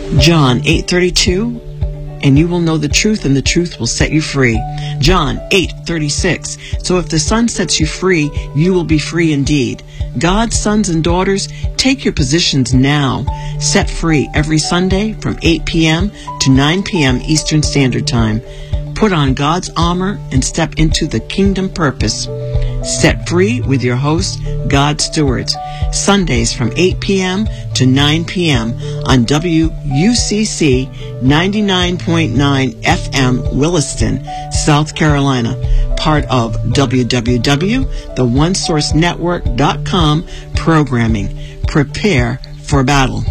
John 8:32, and you will know the truth, and the truth will set you free. John 8:36, so if the Son sets you free, you will be free indeed. God's sons and daughters, take your positions now. Set free every Sunday from 8 p.m. to 9 p.m. Eastern Standard Time. Put on God's armor and step into the kingdom purpose. Set free with your host, God Stewards. Sundays from 8 p.m. to 9 p.m. on WUCC 99.9 FM Williston, South Carolina. Part of www.theonesourcenetwork.com programming. Prepare for battle.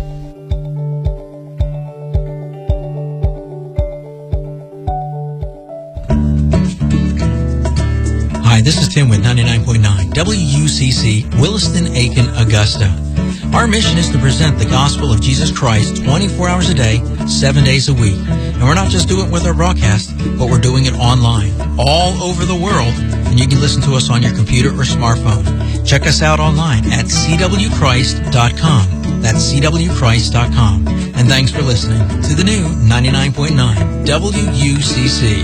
Hi, this is Tim with 99.9 WUCC, Williston, Aiken, Augusta. Our mission is to present the gospel of Jesus Christ 24 hours a day, 7 days a week. And we're not just doing it with our broadcast, but we're doing it online, all over the world. And you can listen to us on your computer or smartphone. Check us out online at cwchrist.com. That's cwchrist.com. And thanks for listening to the new 99.9 WUCC.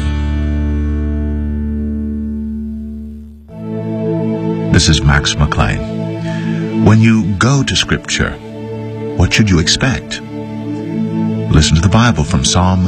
This is Max McLean. When you go to Scripture, what should you expect? Listen to the Bible from Psalm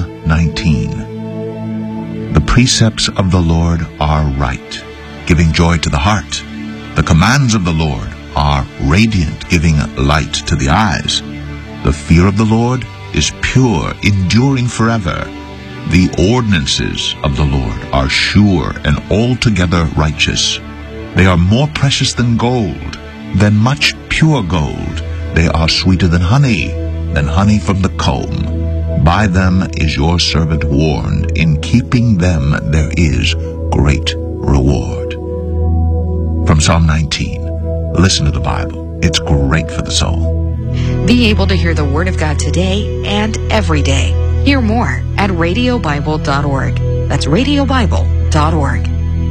19. The precepts of the Lord are right, giving joy to the heart. The commands of the Lord are radiant, giving light to the eyes. The fear of the Lord is pure, enduring forever. The ordinances of the Lord are sure and altogether righteous. They are more precious than gold, than much pure gold. They are sweeter than honey from the comb. By them is your servant warned. In keeping them there is great reward. From Psalm 19, listen to the Bible. It's great for the soul. Be able to hear the Word of God today and every day. Hear more at radiobible.org. That's radiobible.org.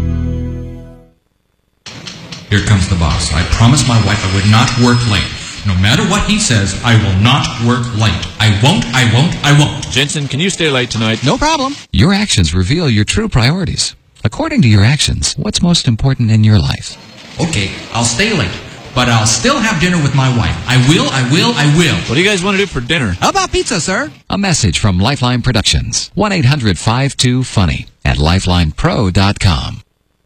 Here comes the boss. I promised my wife I would not work late. No matter what he says, I will not work late. I won't. Jensen, can you stay late tonight? No problem. Your actions reveal your true priorities. According to your actions, what's most important in your life? Okay, I'll stay late, but I'll still have dinner with my wife. I will. What do you guys want to do for dinner? How about pizza, sir? A message from Lifeline Productions. 1-800-52-FUNNY at lifelinepro.com.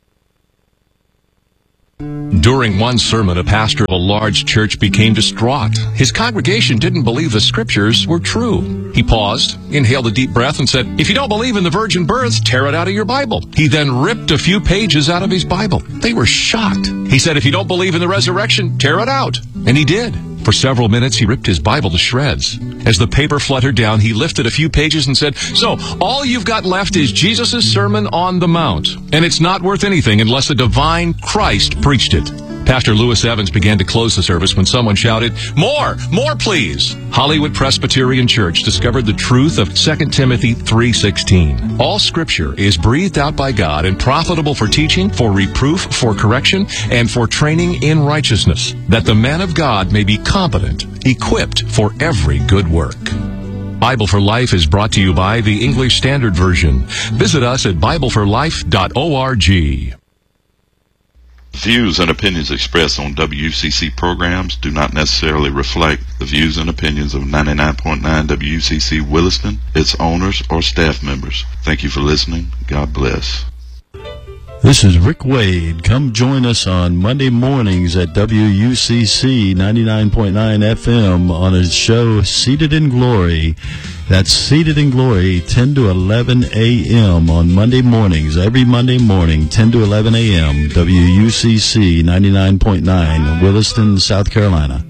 During one sermon, a pastor of a large church became distraught. His congregation didn't believe the scriptures were true. He paused, inhaled a deep breath, and said, "If you don't believe in the virgin birth, tear it out of your Bible." He then ripped a few pages out of his Bible. They were shocked. He said, "If you don't believe in the resurrection, tear it out." And he did. For several minutes, he ripped his Bible to shreds. As the paper fluttered down, he lifted a few pages and said, "So, all you've got left is Jesus' Sermon on the Mount. And it's not worth anything unless the divine Christ preached it." Pastor Lewis Evans began to close the service when someone shouted, More please!" Hollywood Presbyterian Church discovered the truth of 2 Timothy 3:16. All scripture is breathed out by God and profitable for teaching, for reproof, for correction, and for training in righteousness, that the man of God may be competent, equipped for every good work. Bible for Life is brought to you by the English Standard Version. Visit us at BibleForLife.org. Views and opinions expressed on WUCC programs do not necessarily reflect the views and opinions of 99.9 WUCC Williston, its owners, or staff members. Thank you for listening. God bless. This is Rick Wade. Come join us on Monday mornings at WUCC 99.9 FM on a show Seated in Glory. That's Seated in Glory, 10 to 11 a.m. on Monday mornings, every Monday morning, 10 to 11 a.m., WUCC 99.9, Williston, South Carolina.